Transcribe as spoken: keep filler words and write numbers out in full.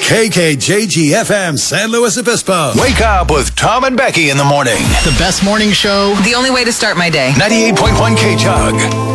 K K J G F M San Luis Obispo. Wake up with Tom and Becky in the morning. The best morning show. The only way to start my day. ninety-eight point one K J U G.